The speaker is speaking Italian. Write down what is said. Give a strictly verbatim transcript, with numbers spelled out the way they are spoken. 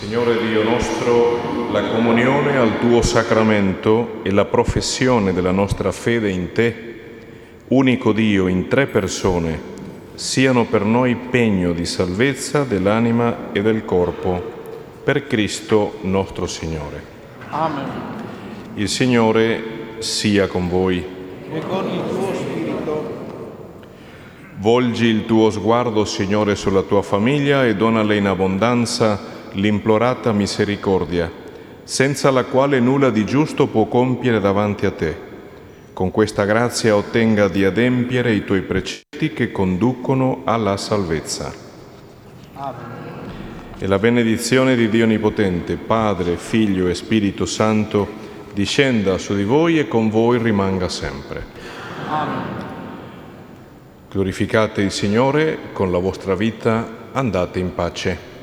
Signore Dio nostro, la comunione al tuo sacramento e la professione della nostra fede in te, unico Dio in tre persone, siano per noi pegno di salvezza dell'anima e del corpo, per Cristo nostro Signore. Amen. Il Signore sia con voi. E con il tuo spirito. Volgi il tuo sguardo, Signore, sulla tua famiglia e donale in abbondanza l'implorata misericordia, senza la quale nulla di giusto può compiere davanti a te. Con questa grazia ottenga di adempiere i tuoi precetti che conducono alla salvezza. Amen. E la benedizione di Dio Onnipotente, Padre, Figlio e Spirito Santo, discenda su di voi e con voi rimanga sempre. Amen. Glorificate il Signore, con la vostra vita andate in pace.